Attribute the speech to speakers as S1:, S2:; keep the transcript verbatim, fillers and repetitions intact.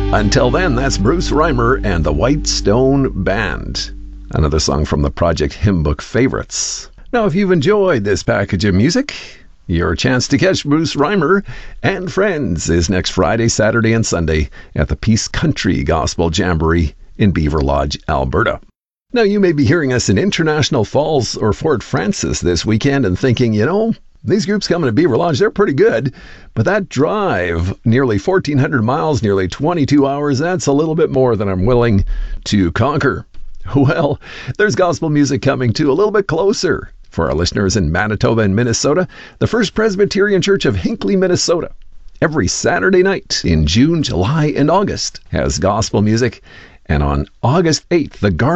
S1: Until then, that's Bruce Reimer and the White Stone Band. Another song from the Project Hymn Book Favorites. Now, if you've enjoyed this package of music, your chance to catch Bruce Reimer and friends is next Friday, Saturday, and Sunday at the Peace Country Gospel Jamboree in Beaver Lodge, Alberta. Now, you may be hearing us in International Falls or Fort Frances this weekend and thinking, you know, these groups coming to Beaver Lodge, they're pretty good. But that drive, nearly fourteen hundred miles, nearly twenty-two hours, that's a little bit more than I'm willing to conquer. Well, there's gospel music coming too, a little bit closer. For our listeners in Manitoba and Minnesota, the First Presbyterian Church of Hinckley, Minnesota, every Saturday night in June, July, and August has gospel music. And on August eighth, the Gar